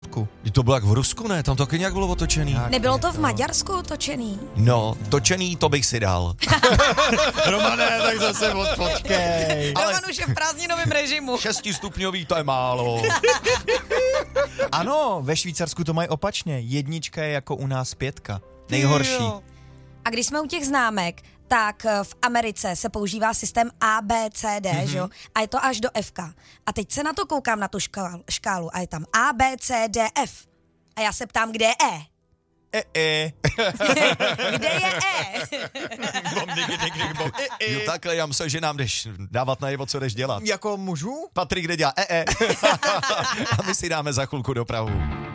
Rusku. To bylo jak v Rusku, ne? Tam taky nějak bylo otočený. Nebylo to v Maďarsku točený? No, točený to bych si dal. Romane, tak zase počkej. Roman už je v prázdninovém režimu. 6stupňový, to je málo. Ano, ve Švýcarsku to mají opačně. 1 je jako u nás 5. Nejhorší. A když jsme u těch známek, tak v Americe se používá systém ABCD, že jo? A je to až do F. A teď se na to koukám, na tu škálu, a je tam ABCDF. A já se ptám, kde je E? Kde je E? Jo, takhle, já myslím, že nám jdeš dávat najevo, co jdeš dělat. Jako můžu? Patrik, kde dělá A my si dáme za chvilku dopravu.